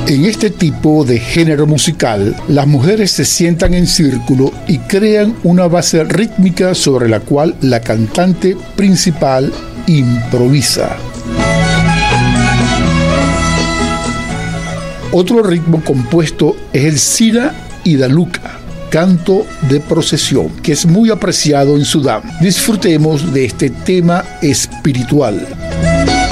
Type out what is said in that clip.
En este tipo de género musical, las mujeres se sientan en círculo y crean una base rítmica sobre la cual la cantante principal improvisa. Otro ritmo compuesto es el Sira y Daluka, canto de procesión, que es muy apreciado en Sudán. Disfrutemos de este tema espiritual.